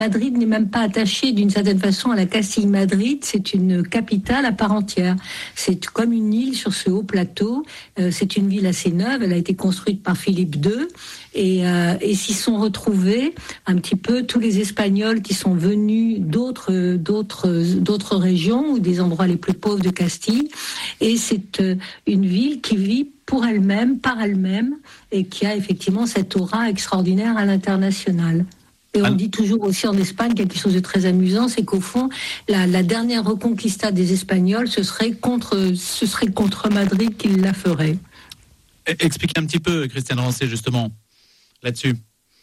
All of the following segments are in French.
Madrid n'est même pas attaché d'une certaine façon à la Castille. Madrid, c'est une capitale à part entière. C'est comme une île sur ce haut plateau. C'est une ville assez neuve. Elle a été construite par Philippe II. Et s'y sont retrouvés un petit peu tous les Espagnols qui sont venus d'autres régions ou des endroits les plus pauvres de Castille. Et c'est une ville qui vit pour elle-même, par elle-même, et qui a effectivement cette aura extraordinaire à l'international. Et on dit toujours aussi en Espagne quelque chose de très amusant, c'est qu'au fond, la dernière reconquista des Espagnols, ce serait contre Madrid qu'ils la feraient. Expliquez un petit peu, Christiane Rancé, justement, là-dessus.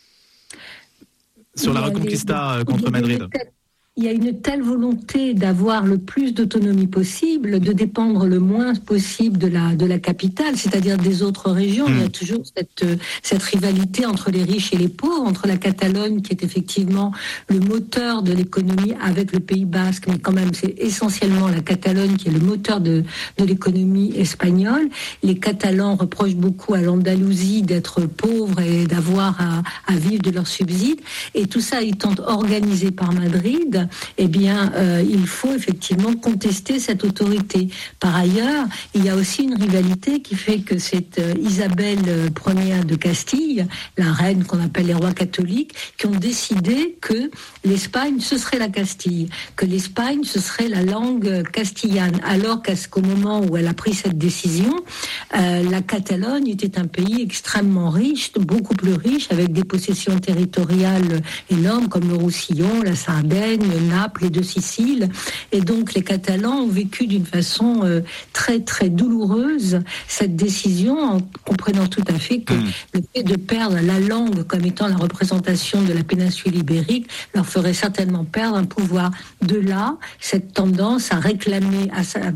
Sur la reconquista contre Madrid. Il y a une telle volonté d'avoir le plus d'autonomie possible, de dépendre le moins possible de la capitale, c'est-à-dire des autres régions. Il y a toujours cette rivalité entre les riches et les pauvres, entre la Catalogne qui est effectivement le moteur de l'économie avec le Pays Basque, mais quand même c'est essentiellement la Catalogne qui est le moteur de l'économie espagnole. Les Catalans reprochent beaucoup à l'Andalousie d'être pauvres et d'avoir à vivre de leurs subsides. Et tout ça étant organisé par Madrid, eh bien, il faut effectivement contester cette autorité. Par ailleurs, il y a aussi une rivalité qui fait que c'est Isabelle Ier de Castille, la reine qu'on appelle les rois catholiques, qui ont décidé que l'Espagne, ce serait la Castille, que l'Espagne, ce serait la langue castillane, alors qu'au moment où elle a pris cette décision, la Catalogne était un pays extrêmement riche, beaucoup plus riche, avec des possessions territoriales énormes comme le Roussillon, la Sardaigne, Naples et de Sicile. Et donc les Catalans ont vécu d'une façon très très douloureuse cette décision, en comprenant tout à fait que le fait de perdre la langue comme étant la représentation de la péninsule ibérique leur ferait certainement perdre un pouvoir. De là, cette tendance à réclamer,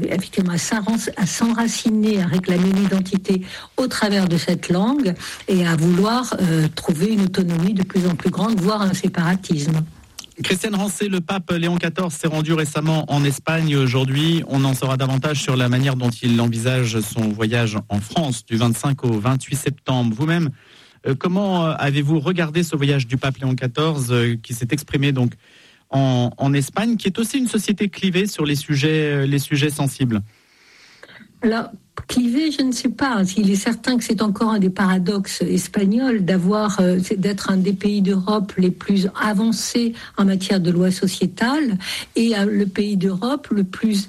à s'enraciner, à réclamer l'identité au travers de cette langue et à vouloir trouver une autonomie de plus en plus grande, voire un séparatisme. Christiane Rancé, le pape Léon XIV s'est rendu récemment en Espagne. Aujourd'hui, on en saura davantage sur la manière dont il envisage son voyage en France du 25 au 28 septembre. Vous-même, comment avez-vous regardé ce voyage du pape Léon XIV qui s'est exprimé donc en Espagne, qui est aussi une société clivée sur les sujets sensibles? Alors, clivé, je ne sais pas. Il est certain que c'est encore un des paradoxes espagnols d'être un des pays d'Europe les plus avancés en matière de loi sociétale et le pays d'Europe le plus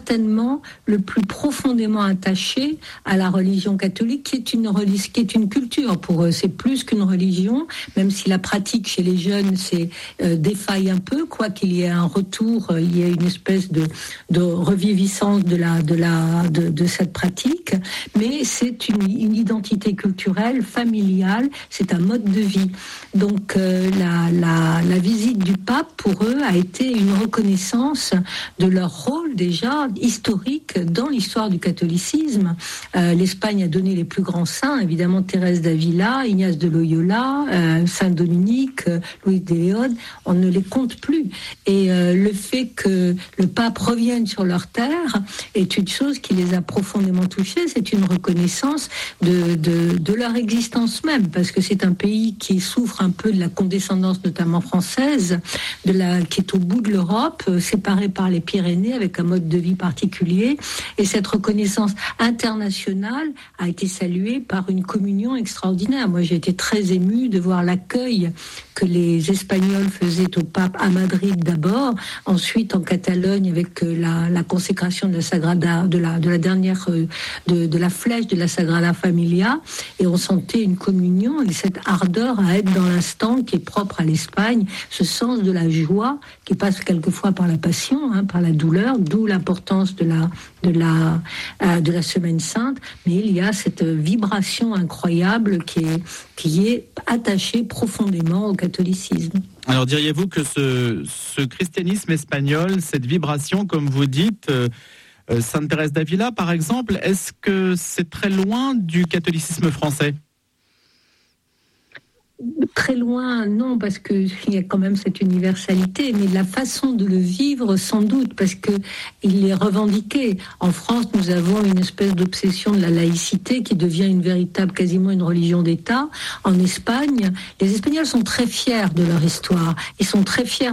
profondément attaché à la religion catholique, qui est une culture pour eux. C'est plus qu'une religion, même si la pratique chez les jeunes défaille un peu, quoi qu'il y ait un retour, il y a une espèce de reviviscence de cette pratique. Mais c'est une identité culturelle, familiale, c'est un mode de vie. Donc la visite du pape, pour eux, a été une reconnaissance de leur rôle déjà historique dans l'histoire du catholicisme. L'Espagne a donné les plus grands saints, évidemment Thérèse d'Avila, Ignace de Loyola, Saint Dominique, Louis de Léon, on ne les compte plus. Et le fait que le pape revienne sur leur terre est une chose qui les a profondément touchés. C'est une reconnaissance de leur existence même, parce que c'est un pays qui souffre un peu de la condescendance notamment française, qui est au bout de l'Europe, séparé par les Pyrénées avec un mode de vie particulier, et cette reconnaissance internationale a été saluée par une communion extraordinaire. Moi, j'ai été très émue de voir l'accueil que les Espagnols faisaient au pape à Madrid d'abord, ensuite en Catalogne avec la consécration de la Sagrada, de la dernière de la flèche de la Sagrada Familia, et on sentait une communion et cette ardeur à être dans l'instant qui est propre à l'Espagne, ce sens de la joie qui passe quelquefois par la passion, par la douleur, d'où l'importance de la Semaine Sainte. Mais il y a cette vibration incroyable qui est attachée profondément au catholicisme. Alors diriez-vous que ce christianisme espagnol, cette vibration, comme vous dites, Sainte Thérèse d'Avila, par exemple, est-ce que c'est très loin du catholicisme français ? Très loin, non, parce qu'il y a quand même cette universalité, mais la façon de le vivre, sans doute, parce qu'il est revendiqué. En France, nous avons une espèce d'obsession de la laïcité qui devient quasiment une religion d'État. En Espagne, les Espagnols sont très fiers de leur histoire. Ils sont très fiers